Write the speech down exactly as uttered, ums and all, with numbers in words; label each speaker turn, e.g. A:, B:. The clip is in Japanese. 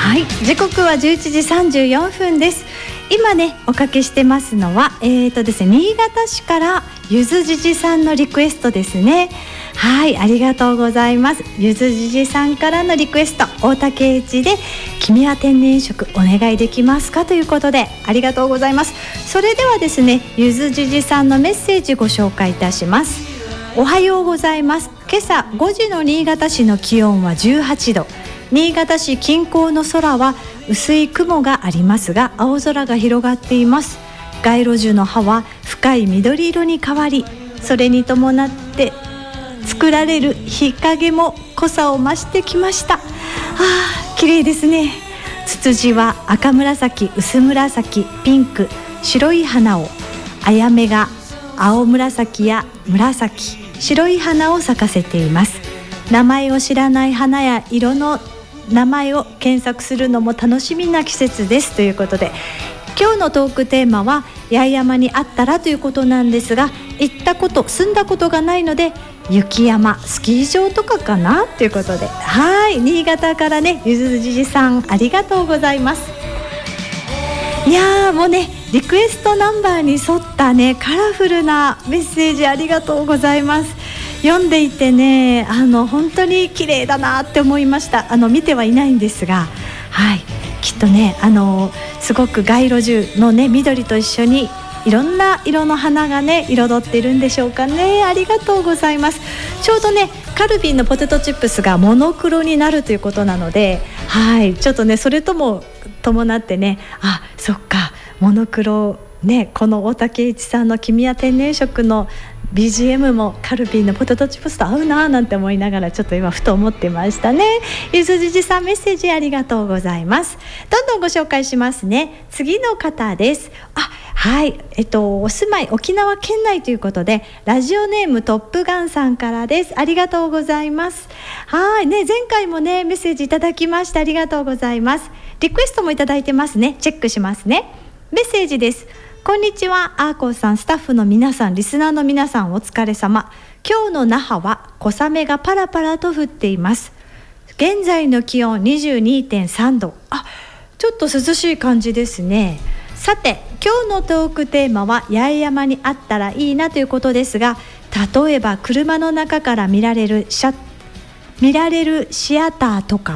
A: はい、時刻はじゅういちじさんじゅうよんふんです。今ねおかけしてますのは、えーとですね、新潟市からゆずじじさんのリクエストですね。はい、ありがとうございます。ゆずじじさんからのリクエスト、大竹一で君は天然色お願いできますかということで、ありがとうございます。それではですね、ゆずじじさんのメッセージご紹介いたします。おはようございます。今朝ごじの新潟市の気温はじゅうはちど、新潟市近郊の空は薄い雲がありますが青空が広がっています。街路樹の葉は深い緑色に変わり、それに伴って作られる日陰も濃さを増してきました。あー、綺麗ですね。ツツジは赤紫、薄紫、ピンク、白い花を、アヤメが青紫や紫、白い花を咲かせています。名前を知らない花や色の名前を検索するのも楽しみな季節ですということで、今日のトークテーマは八重山にあったらということなんですが、行ったこと住んだことがないので雪山スキー場とかかなということで、はい、新潟からねゆずじじさんありがとうございます。いやーもうねリクエストナンバーに沿ったねカラフルなメッセージありがとうございます。読んでいてね、あの本当に綺麗だなって思いました。あの見てはいないんですが、はい、きっとねあのすごく街路樹のね緑と一緒にいろんな色の花がね彩っているんでしょうかね。ありがとうございます。ちょうどねカルビーのポテトチップスがモノクロになるということなので、はい、ちょっとねそれとも伴ってね、あ、そっかモノクロね、この大竹一さんの君は天然色の ビージーエム もカルビーのポテトチップスと合うななんて思いながらちょっと今ふと思ってましたね。ゆずじじさんメッセージありがとうございます。どんどんご紹介しますね。次の方です。あ、はい、えっとお住まい沖縄県内ということでラジオネームトップガンさんからです。ありがとうございます。はいね、前回もねメッセージいただきましてありがとうございます。リクエストもいただいてますね。チェックしますね。メッセージです。こんにちは、アーコーさん、スタッフの皆さん、リスナーの皆さん、お疲れ様。今日の那覇は小雨がパラパラと降っています。現在の気温 にじゅうにてんさんど。あ、ちょっと涼しい感じですね。さて今日のトークテーマは八重山にあったらいいなということですが、例えば車の中から見られるシャ見られるシアターとか